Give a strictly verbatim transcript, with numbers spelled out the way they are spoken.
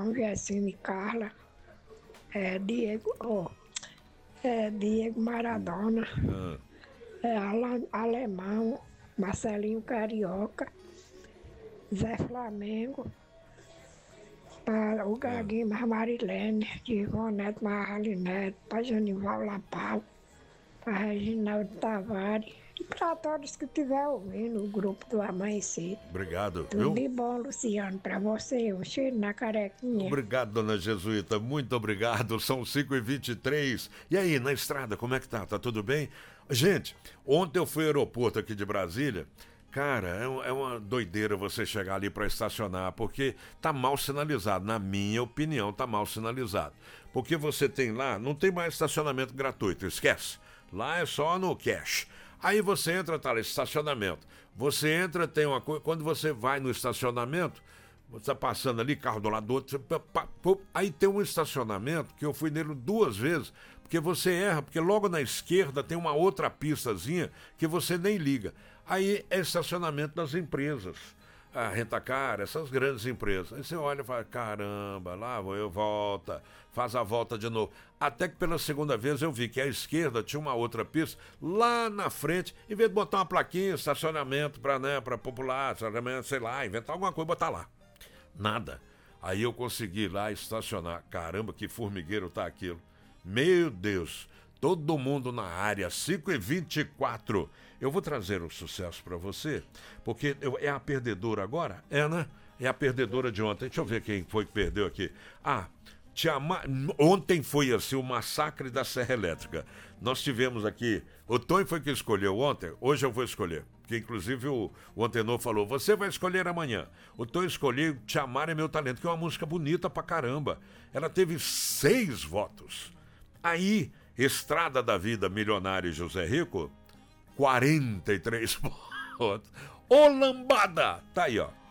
João, Gersinho e Carla, é, Diego, oh, é, Diego Maradona, Ah. é, Alan, Alemão, Marcelinho Carioca, Zé Flamengo, para o Gaguinho, ah. Marilene, Diego Neto, Marrali Neto, para Janival Lapau, para Reginaldo Tavares, e para todos que estiver ouvindo o grupo do Amanhecer. Obrigado. Tudo viu? de bom, Luciano, para você. Um cheiro na carequinha. Obrigado, dona Jesuíta. Muito obrigado. São cinco e vinte e três. E aí, na estrada, como é que tá? Tá tudo bem? Gente, ontem eu fui ao aeroporto aqui de Brasília. Cara, é uma doideira você chegar ali para estacionar, porque tá mal sinalizado. Na minha opinião, tá mal sinalizado. Porque você tem lá, não tem mais estacionamento gratuito, esquece. Lá é só no cash. Aí você entra, tá lá, estacionamento. Você entra, tem uma coisa. Quando você vai no estacionamento, você tá passando ali, carro do lado do outro. Você, aí tem um estacionamento que eu fui nele duas vezes, porque você erra, porque logo na esquerda tem uma outra pistazinha que você nem liga. Aí é estacionamento das empresas. A Rentacar, essas grandes empresas. Aí você olha e fala, caramba, lá vou eu, volta, faz a volta de novo. Até que pela segunda vez eu vi que à esquerda tinha uma outra pista, lá na frente, em vez de botar uma plaquinha, estacionamento para, né, para popular, estacionamento, sei lá, inventar alguma coisa, botar lá. Nada. Aí eu consegui lá estacionar. Caramba, que formigueiro tá aquilo. Meu Deus. Todo mundo na área, cinco e vinte e quatro. Eu vou trazer um sucesso para você, porque eu, é a perdedora agora? É, né? É a perdedora de ontem. Deixa eu ver quem foi que perdeu aqui. Ah, Tiama... ontem foi assim o massacre da Serra Elétrica. Nós tivemos aqui, o Tonho foi que escolheu ontem, hoje eu vou escolher. Porque inclusive o, o Antenor falou, você vai escolher amanhã. O Tonho escolheu Te Amar é Meu Talento, que é uma música bonita pra caramba. Ela teve seis votos. Aí... Estrada da Vida, Milionário e José Rico, quarenta e três votos. Ô lambada! Tá aí, ó.